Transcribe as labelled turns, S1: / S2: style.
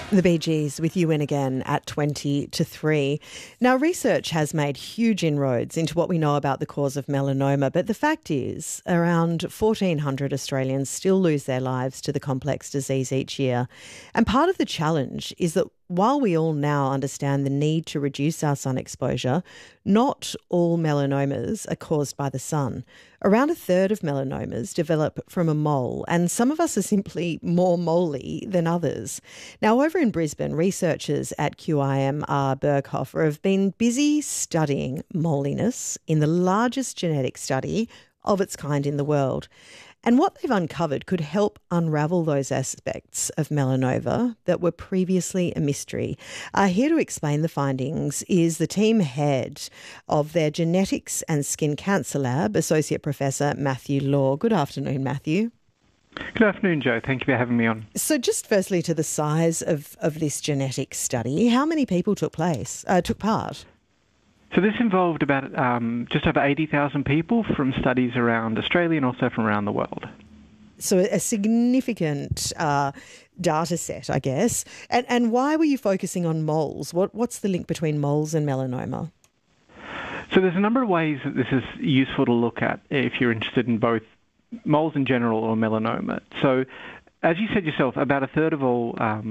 S1: The Bee Gees with you in again at 20 to 3. Now, research has made huge inroads into what we know about the cause of melanoma, but the fact is around 1,400 Australians still lose their lives to the complex disease each year. And part of the challenge is that while we all now understand the need to reduce our sun exposure, not all melanomas are caused by the sun. Around a third of melanomas develop from a mole, and some of us are simply more moly than others. Now, over in Brisbane, researchers at QIMR Berghofer have been busy studying moliness in the largest genetic study of its kind in the world. And what they've uncovered could help unravel those aspects of melanoma that were previously a mystery. Here to explain the findings is the team head of their Genetics and Skin Cancer Lab, Associate Professor Matthew Law. Good afternoon, Matthew.
S2: Good afternoon, Jo. Thank you for having me on.
S1: So just firstly to the size of this genetic study, how many people took part?
S2: So this involved about just over 80,000 people from studies around Australia and also from around the world.
S1: So a significant data set, I guess. And why were you focusing on moles? What's the link between moles and melanoma?
S2: So there's a number of ways that this is useful to look at if you're interested in both moles in general or melanoma. So as you said yourself, about a third of all